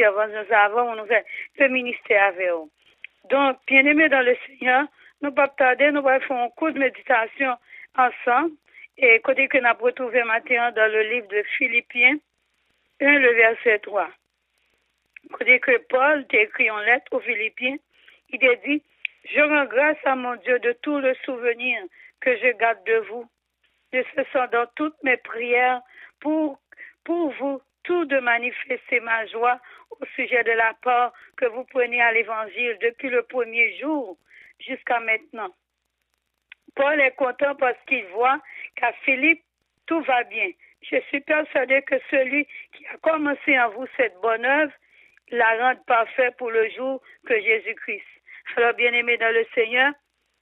intervention avant, nous fait le ministère avec eux. Donc, bien-aimés dans le Seigneur, nous pas tarder, nous allons faire un coup de méditation ensemble. Et côté que nous avons retrouvé matin dans le livre de Philippiens 1, le verset 3. Côté que Paul t'a écrit en lettre aux Philippiens, il a dit, je rends grâce à mon Dieu de tout le souvenir que je garde de vous. Je fais dans toutes mes prières pour vous tout de manifester ma joie au sujet de la part que vous prenez à l'évangile depuis le premier jour jusqu'à maintenant. Paul est content parce qu'il voit qu'à Philippe, tout va bien. Je suis persuadé que celui qui a commencé en vous cette bonne œuvre la rende parfaite pour le jour que Jésus-Christ. Alors, bien-aimé dans le Seigneur,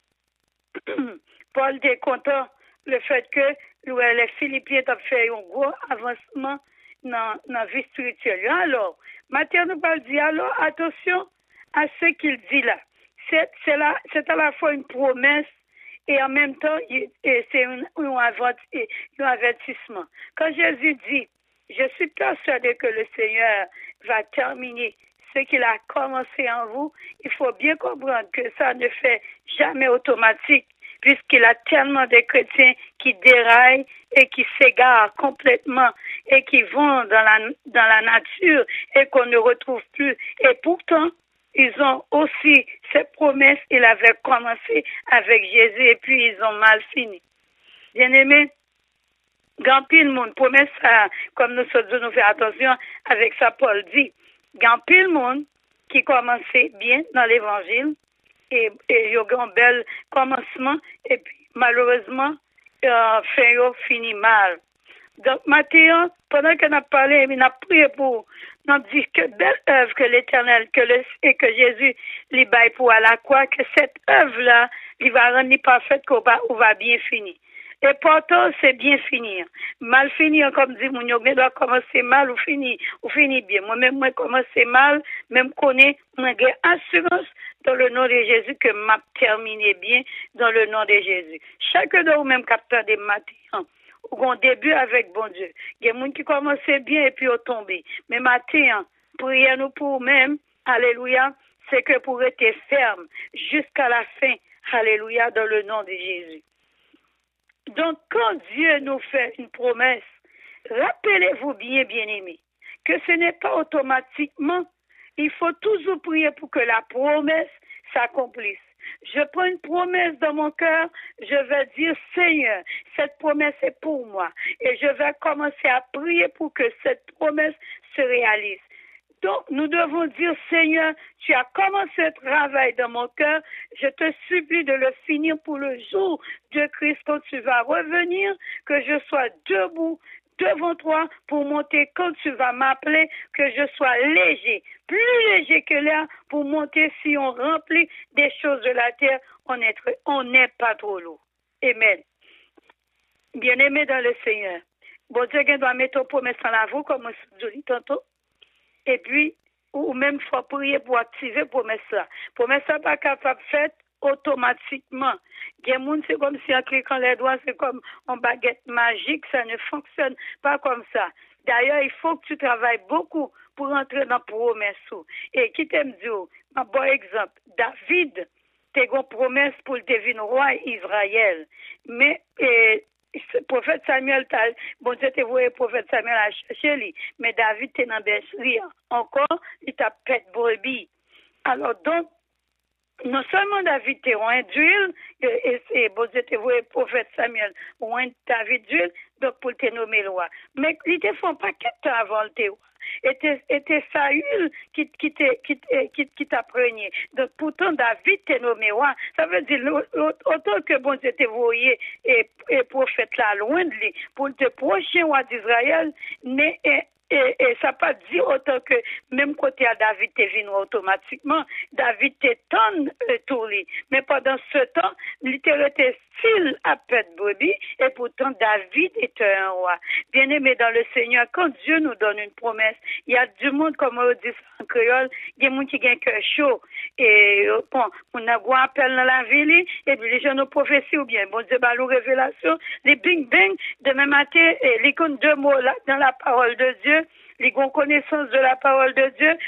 Paul est content le fait que les Philippiens ont fait un gros avancement dans la vie spirituelle. Alors, Matthieu nous parle dit, alors attention à ce qu'il dit là. C'est à la fois une promesse et en même temps, c'est un avertissement. Quand Jésus dit, je suis persuadé que le Seigneur va terminer ce qu'il a commencé en vous, il faut bien comprendre que ça ne fait jamais automatique, puisqu'il y a tellement de chrétiens qui déraillent et qui s'égarent complètement et qui vont dans la nature et qu'on ne retrouve plus. Et pourtant, ils ont aussi cette promesse, il avait commencé avec Jésus et puis ils ont mal fini. Bien-aimés, grand pile monde, promesse, comme nous sommes nous faire attention avec ça, Paul dit, grand pile monde qui commençait bien dans l'évangile et il y a un bel commencement et puis malheureusement, fini mal. Donc, Matthieu, pendant qu'on a parlé, on a prié pour, on a dit que belle œuvre que l'Éternel, et que Jésus lui baille pour à la croix, que cette œuvre-là, il va rendre parfaite qu'on va bien finir. Et pourtant, c'est bien finir. Mal finir, comme dit Mounio, mais doit commencer mal ou finir bien. Moi-même, moi, commencer mal, même connais, moi, j'ai assurance dans le nom de Jésus que m'a terminé bien dans le nom de Jésus. Chacun de vous, même capteur des matins, ou un début avec bon Dieu. Il y a des gens qui commencent bien et puis ont tombé. Mais matin, priez-nous pour même, alléluia, c'est que pour être ferme jusqu'à la fin, alléluia, dans le nom de Jésus. Donc, quand Dieu nous fait une promesse, rappelez-vous bien, bien-aimés, que ce n'est pas automatiquement, il faut toujours prier pour que la promesse s'accomplisse. Je prends une promesse dans mon cœur, je vais dire, Seigneur, cette promesse est pour moi. Et je vais commencer à prier pour que cette promesse se réalise. Donc, nous devons dire, Seigneur, tu as commencé le travail dans mon cœur, je te supplie de le finir pour le jour de Christ quand tu vas revenir, que je sois debout devant toi pour monter quand tu vas m'appeler, que je sois léger, plus léger que l'air pour monter si on remplit des choses de la terre, on n'est pas trop lourd. Amen. Bien-aimé dans le Seigneur, bon Dieu doit mettre une promesse en la vous, comme je dis tantôt. Et puis, ou même faut prier pour activer promesse là. Promesse là pas capable faite automatiquement. Il y a des gens, c'est comme si en cliquant les doigts, c'est comme une baguette magique, ça ne fonctionne pas comme ça. D'ailleurs, il faut que tu travailles beaucoup pour entrer dans la promesse. Et qui t'aime dire, un bon exemple, David, t'es une promesse pour le devenir roi Israël. Mais, le prophète Samuel, bon Dieu te voyé, le prophète Samuel a cherché lui, mais David t'es dans bergerie. Encore, il t'a pète brebis. Alors donc, non seulement David t'es roi d'huile, et bon Dieu te voyé, le prophète Samuel, roi David d'huile, donc pour te nommer le roi. Mais ils te font pas qu'est-ce avant le roi. Et Saül qui t'a prégné. Donc, pourtant, David t'est nommé roi. Ça veut dire, autant que bon Dieu t'est voyé et prophète là, loin de lui, pour te prochain roi d'Israël, mais, et ça pas dit autant que, même côté à David t'est venu automatiquement, David t'est tant tout lui. Mais pendant ce temps, littéralement, style à pète brebis, et pourtant David est un roi. Bien-aimé dans le Seigneur, quand Dieu nous donne une promesse, il y a du monde, comme on dit en créole, il y a des gens qui ont un cœur chaud. Et bon, on a un appel dans la ville, et puis les gens nous prophéties ou bien, bon Dieu, bah, nous révélation, les bing-bang, demain matin, les comptes deux mots là, dans la parole de Dieu, les connaissances de la parole de Dieu,